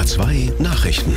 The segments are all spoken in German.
NDR 2 Nachrichten.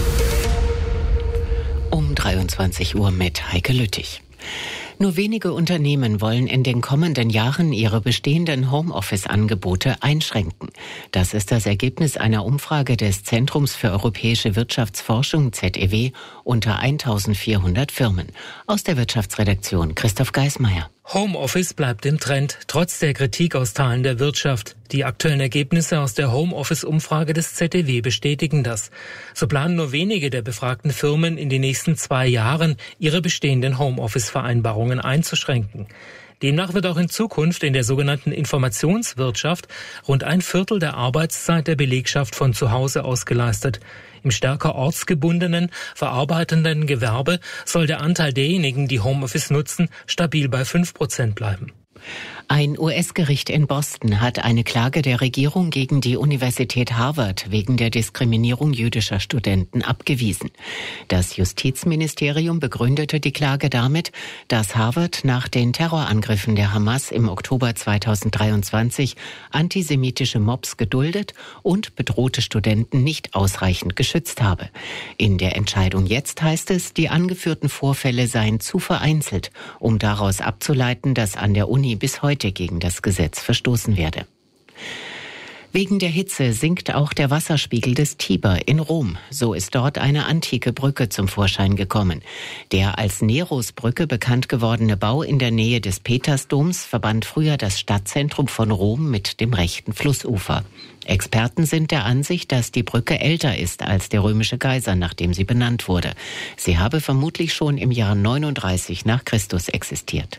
Um 23 Uhr mit Heike Lüttich. Nur wenige Unternehmen wollen in den kommenden Jahren ihre bestehenden Homeoffice-Angebote einschränken. Das ist das Ergebnis einer Umfrage des Zentrums für europäische Wirtschaftsforschung ZEW unter 1400 Firmen. Aus der Wirtschaftsredaktion Christoph Geismeier. Homeoffice bleibt im Trend, trotz der Kritik aus Teilen der Wirtschaft. Die aktuellen Ergebnisse aus der Homeoffice-Umfrage des ZEW bestätigen das. So planen nur wenige der befragten Firmen in den nächsten 2 Jahren, ihre bestehenden Homeoffice-Vereinbarungen einzuschränken. Demnach wird auch in Zukunft in der sogenannten Informationswirtschaft rund 1/4 der Arbeitszeit der Belegschaft von zu Hause aus geleistet. Im stärker ortsgebundenen, verarbeitenden Gewerbe soll der Anteil derjenigen, die Homeoffice nutzen, stabil bei 5% bleiben. Ein US-Gericht in Boston hat eine Klage der Regierung gegen die Universität Harvard wegen der Diskriminierung jüdischer Studenten abgewiesen. Das Justizministerium begründete die Klage damit, dass Harvard nach den Terrorangriffen der Hamas im Oktober 2023 antisemitische Mobs geduldet und bedrohte Studenten nicht ausreichend geschützt habe. In der Entscheidung jetzt heißt es, die angeführten Vorfälle seien zu vereinzelt, um daraus abzuleiten, dass an der Uni bis heute gegen das Gesetz verstoßen werde. Wegen der Hitze sinkt auch der Wasserspiegel des Tiber in Rom. So ist dort eine antike Brücke zum Vorschein gekommen. Der als Nerosbrücke bekannt gewordene Bau in der Nähe des Petersdoms verband früher das Stadtzentrum von Rom mit dem rechten Flussufer. Experten sind der Ansicht, dass die Brücke älter ist als der römische Kaiser, nach dem sie benannt wurde. Sie habe vermutlich schon im Jahr 39 nach Christus existiert.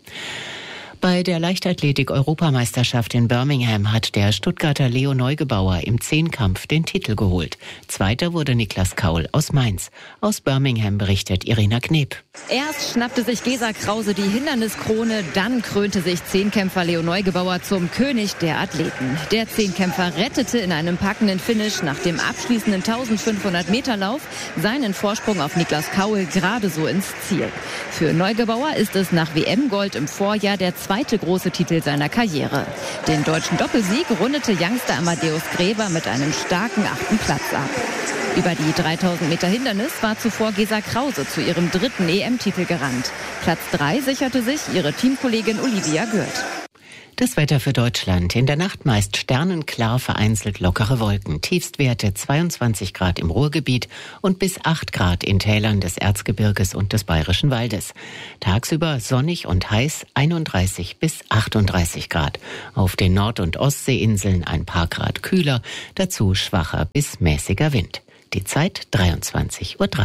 Bei der Leichtathletik-Europameisterschaft in Birmingham hat der Stuttgarter Leo Neugebauer im Zehnkampf den Titel geholt. Zweiter wurde Niklas Kaul aus Mainz. Aus Birmingham berichtet Irina Kneb. Erst schnappte sich Gesa Krause die Hinderniskrone, dann krönte sich Zehnkämpfer Leo Neugebauer zum König der Athleten. Der Zehnkämpfer rettete in einem packenden Finish nach dem abschließenden 1500-Meter-Lauf seinen Vorsprung auf Niklas Kaul gerade so ins Ziel. Für Neugebauer ist es nach WM-Gold im Vorjahr der zweite große Titel seiner Karriere. Den deutschen Doppelsieg rundete Youngster Amadeus Gräber mit einem starken 8. Platz ab. Über die 3000 Meter Hindernis war zuvor Gesa Krause zu ihrem 3. EM-Titel gerannt. Platz 3 sicherte sich ihre Teamkollegin Olivia Gürt. Das Wetter für Deutschland. In der Nacht meist sternenklar, vereinzelt lockere Wolken. Tiefstwerte 22 Grad im Ruhrgebiet und bis 8 Grad in Tälern des Erzgebirges und des Bayerischen Waldes. Tagsüber sonnig und heiß 31 bis 38 Grad. Auf den Nord- und Ostseeinseln ein paar Grad kühler, dazu schwacher bis mäßiger Wind. Die Zeit 23:03 Uhr.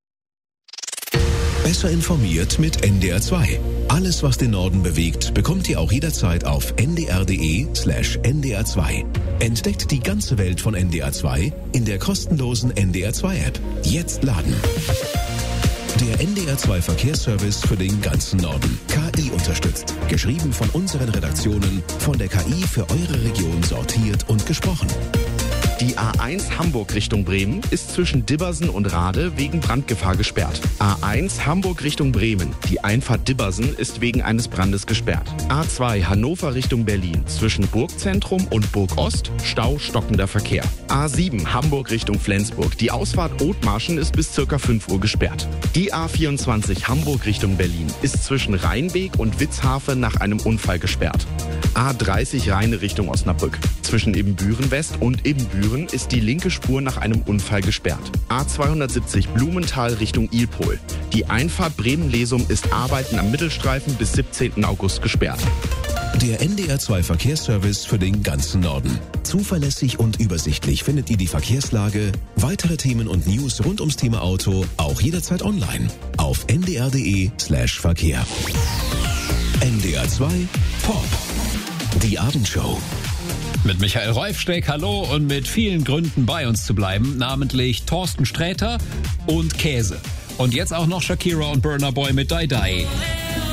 Besser informiert mit NDR 2. Alles, was den Norden bewegt, bekommt ihr auch jederzeit auf ndr.de/NDR 2. Entdeckt die ganze Welt von NDR 2 in der kostenlosen NDR 2 App. Jetzt laden. Der NDR 2 Verkehrsservice für den ganzen Norden. KI unterstützt. Geschrieben von unseren Redaktionen, von der KI für eure Region sortiert und gesprochen. Die A1 Hamburg Richtung Bremen ist zwischen Dibbersen und Rade wegen Brandgefahr gesperrt. A1 Hamburg Richtung Bremen. Die Einfahrt Dibbersen ist wegen eines Brandes gesperrt. A2 Hannover Richtung Berlin. Zwischen Burgzentrum und Burgost Stau, stockender Verkehr. A7 Hamburg Richtung Flensburg. Die Ausfahrt Othmarschen ist bis ca. 5 Uhr gesperrt. Die A24 Hamburg Richtung Berlin ist zwischen Rheinbeek und Witzhafe nach einem Unfall gesperrt. A30 Rheine Richtung Osnabrück. Zwischen Ibbenbüren West und Ibbenbüren ist die linke Spur nach einem Unfall gesperrt. A270 Blumenthal Richtung Ilpol. Die Einfahrt Bremen-Lesum ist Arbeiten am Mittelstreifen bis 17. August gesperrt. Der NDR 2 Verkehrsservice für den ganzen Norden. Zuverlässig und übersichtlich findet ihr die Verkehrslage, weitere Themen und News rund ums Thema Auto auch jederzeit online auf ndr.de/Verkehr. NDR 2 Pop. Die Abendshow. Mit Michael Reufsteck, hallo, und mit vielen Gründen bei uns zu bleiben, namentlich Thorsten Sträter und Käse. Und jetzt auch noch Shakira und Burna Boy mit Die Die.